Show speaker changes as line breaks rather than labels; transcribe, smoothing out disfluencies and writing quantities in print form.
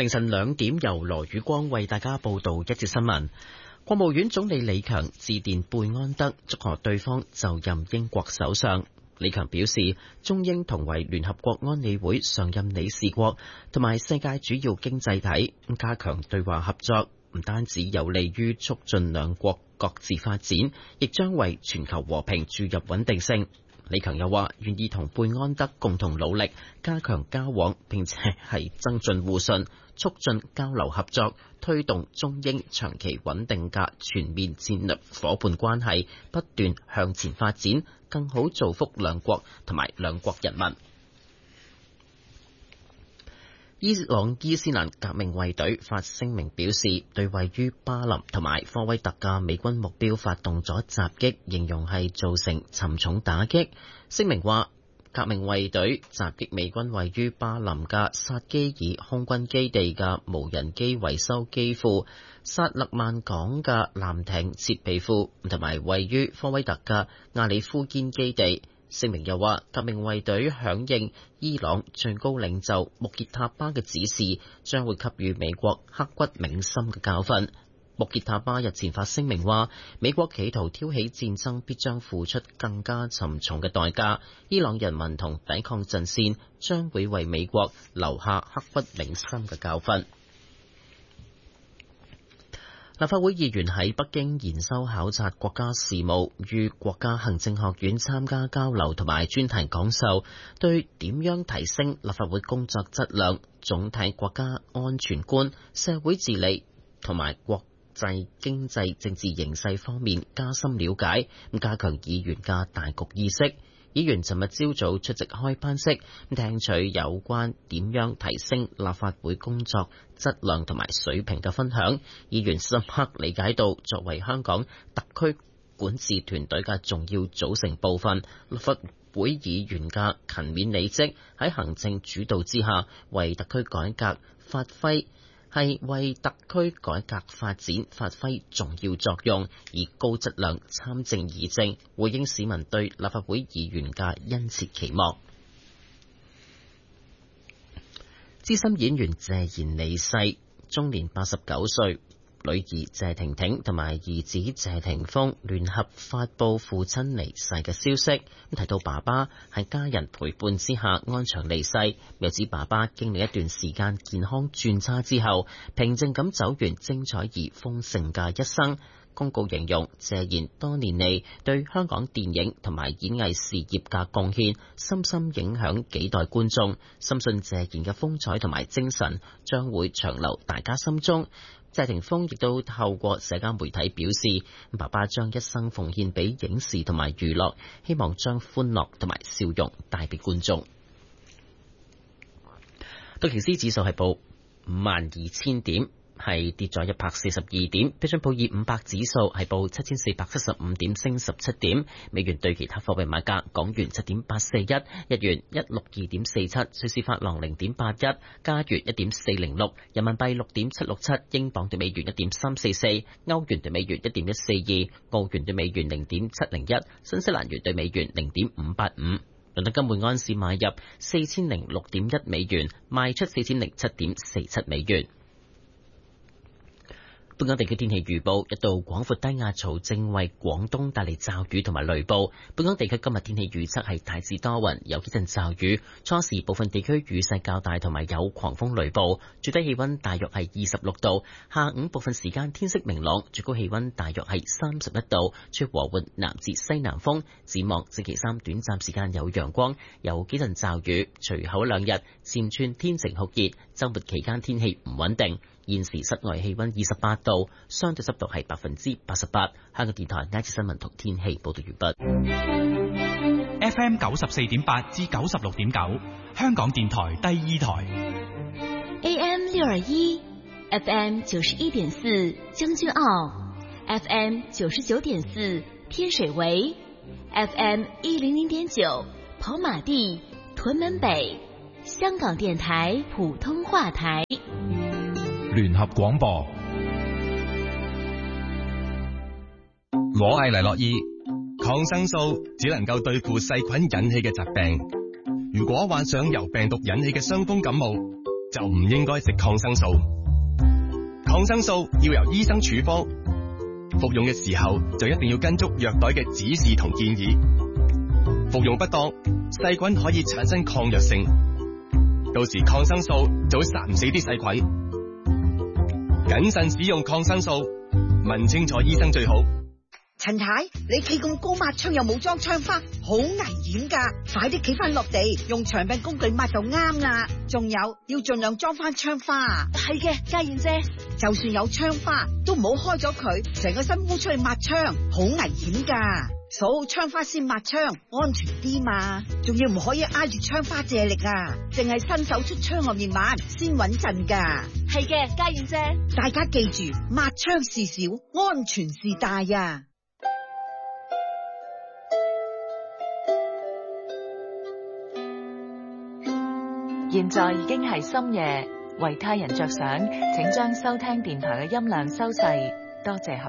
凌晨2點，由羅宇光為大家報道一節新聞。國務院總理李強致電貝安德，祝賀對方就任英國首相。李強表示，中英同為聯合國安理會常任理事國同埋世界主要經濟體，加強對話合作，唔單止有利於促進兩國各自發展，亦將為全球和平注入穩定性。李強又話，願意同貝安德共同努力，加強交往，並且係增進互信，促進交流合作，推動中英長期穩定嘅全面戰略夥伴關係不斷向前發展，更好造福兩國同埋兩國人民。伊朗伊斯蘭革命衛隊發聲明表示，對位於巴林同埋科威特嘅美軍目標發動咗襲擊，形容係造成沉重打擊。聲明話，革命衛隊襲擊美軍位於巴林嘅薩基爾空軍基地嘅無人機維修機庫、薩勒曼港嘅艦艇設備庫，同埋位於科威特嘅亞里夫堅基地。聲明又話，革命衛隊響應伊朗最高領袖穆傑塔巴嘅指示，將會給予美國刻骨銘心嘅教訓。穆傑塔巴日前發聲明話，美國企圖挑起戰爭必將付出更加沉重嘅代價，伊朗人民同抵抗陣線將會為美國留下刻骨銘心嘅教訓。立法會議員喺北京研修考察國家事務，於國家行政學院參加交流同埋專題講授，對點樣提升立法會工作質量、總體國家安全觀、社會治理同埋國際經濟政治形勢方面加深了解，加強議員嘅大局意識。議員尋日朝早出席開班式，聽取有關點樣提升立法會工作質量同埋水平嘅分享。議員深刻理解到，作為香港特區管治團隊嘅重要組成部分，立法會議員嘅勤勉履職，喺行政主導之下，為特區改革發展發揮重要作用，以高質量參政議政，回應市民對立法會議員嘅殷切期望。資深演員謝賢離世，終年89歲。女兒謝婷婷同埋兒子謝霆鋒聯合發佈父親離世嘅消息，提到爸爸喺家人陪伴之下安詳離世，又指爸爸經歷一段時間健康轉差之後，平靜咁走完精彩而豐盛嘅一生。公告形容謝賢多年嚟對香港電影同埋演藝事業嘅貢獻，深深影響幾代觀眾，深信謝賢嘅風采同埋精神將會長留大家心中。謝霆鋒亦都透過社交媒體表示，爸爸將一生奉獻俾影視同埋娛樂，希望將歡樂同埋笑容帶俾觀眾。道瓊斯指數係報52,000點，係跌咗142點。標準普爾500指數係報7,475點，升17點。美元對其他貨幣買價：港元7.841，日元162.47，瑞士法郎0.81，加元1.406，人民幣6.767，英鎊對美元1.344，歐元對美元1.142，澳元對美元0.701，新西蘭元對美元0.585。倫敦金每安士買入4006.1美元，賣出4007.47美元。本港地區天氣預報，一道廣闊低壓槽正為廣東帶嚟驟雨同埋雷暴。本港地區今日天氣預測係大致多雲，有幾陣驟雨，初時部分地區雨勢較大，同埋有狂風雷暴。最低氣溫大約係26度，下午部分時間天色明朗，最高氣溫大約係31度，吹和緩南至西南風。展望星期三短暫時間有陽光，有幾陣驟雨，隨後兩日漸轉天晴酷熱，週末期間天氣唔穩定。現時室外氣溫28度，相對濕度係88%。香港電台呢次新聞同天氣報道完畢。
FM 94.8至96.9，香港電台第二台。
AM 621 FM 91.4將軍澳 FM 99.4天水圍 FM 100.9跑馬地屯門北，香港電台普通話台。
聯合廣播，我係黎諾懿。抗生素只能夠對付細菌引起嘅疾病。如果患上由病毒引起嘅傷風感冒， 就唔應該食抗生素。抗生素要由醫生處方，服用嘅時候就一定要跟足藥袋嘅指示同建議。服用不當，細菌可以產生抗藥性，到時抗生素就會殺唔死啲細菌。謹慎使用抗生素，問清楚醫生最好。
陳太，你企咁高抹窗又冇裝窗花，好危險噶！快啲企翻落地，用長柄工具抹就啱啦。仲有，要盡量裝翻窗花。
係嘅，嘉燕姐。
就算有窗花，都唔好開咗佢，成個身烏出去抹窗，好危險噶。鎖好窗花先抹窗，安全啲嘛。仲要唔可以挨住窗花借力啊，淨係伸手出窗外面抹先穩陣噶。
係嘅，嘉燕姐。
大家記住，抹窗事小，安全事大啊！
現在已經係深夜，為他人着想，請將收聽電台嘅音量收細，多謝合